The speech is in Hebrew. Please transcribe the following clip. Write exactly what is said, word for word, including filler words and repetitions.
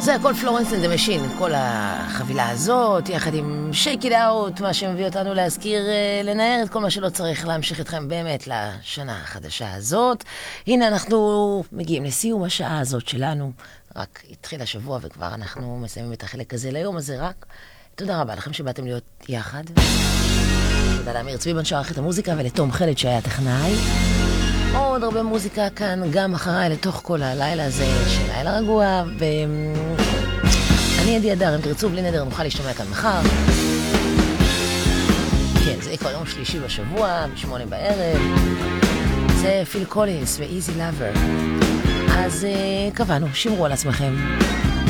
זה הכל פלורנס אנד דה משין, כל החבילה הזאת, יחד עם שייק איט אאוט, מה שמביא אותנו להזכיר, לנער את כל מה שלא צריך להמשיך אתכם באמת לשנה החדשה הזאת. הנה אנחנו מגיעים לסיום השעה הזאת שלנו, רק התחיל השבוע וכבר אנחנו מסיימים את החלק הזה ליום הזה רק. תודה רבה לכם שבאתם להיות יחד. תודה לאמיר צביבן שערך את המוזיקה ולתום חלד שהיה טכנאי. עוד הרבה מוזיקה כאן גם אחריי לתוך כל הלילה הזה של לילה רגוע, ואני עדי אדר, אם תרצו בלי נדר נוכל להשתמע כאן מחר. כן, זה כבר יום שלישי בשבוע, בשמונה בערב. זה פיל קולינס ו-Easy Lover. אז uh, קבענו, שמרו על עצמכם.